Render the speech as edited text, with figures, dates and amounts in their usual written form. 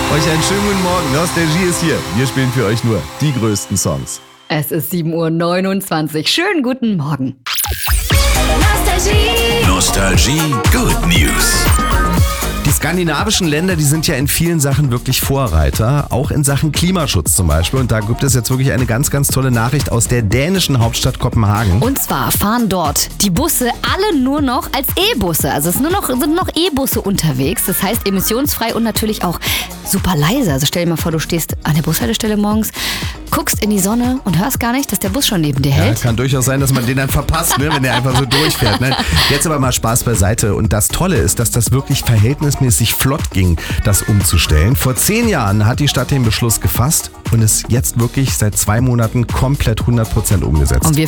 Euch einen schönen guten Morgen. Nostalgie ist hier. Wir spielen für euch nur die größten Songs. Es ist 7:29 Uhr. Schönen guten Morgen. Nostalgie Good News. Die skandinavischen Länder, die sind ja in vielen Sachen wirklich Vorreiter, auch in Sachen Klimaschutz zum Beispiel. Und da gibt es jetzt wirklich eine ganz, ganz tolle Nachricht aus der dänischen Hauptstadt Kopenhagen. Und zwar fahren dort die Busse alle nur noch als E-Busse. Also es sind noch E-Busse unterwegs. Das heißt emissionsfrei und natürlich auch super leise. Also stell dir mal vor, du stehst an der Bushaltestelle morgens, guckst in die Sonne und hörst gar nicht, dass der Bus schon neben dir hält. Ja, kann durchaus sein, dass man den dann verpasst, ne, wenn der einfach so durchfährt. Ne? Jetzt aber mal Spaß beiseite. Und das Tolle ist, dass das wirklich verhältnismäßig flott ging, das umzustellen. Vor 10 Jahren hat die Stadt den Beschluss gefasst und ist jetzt wirklich seit 2 Monaten komplett 100% umgesetzt. Und wir